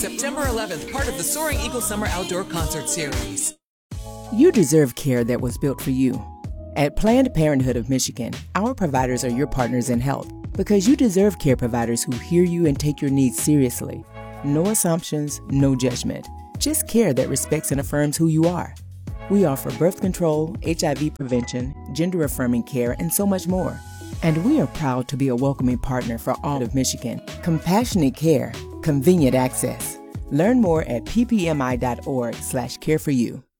September 11th, part of the Soaring Eagle Summer Outdoor Concert Series. You deserve care that was built for you. At Planned Parenthood of Michigan, our providers are your partners in health because you deserve care providers who hear you and take your needs seriously. No assumptions, no judgment, just care that respects and affirms who you are. We offer birth control, HIV prevention, gender-affirming care, and so much more. And we are proud to be a welcoming partner for all of Michigan. Compassionate care, convenient access. Learn more at ppmi.org/care4you.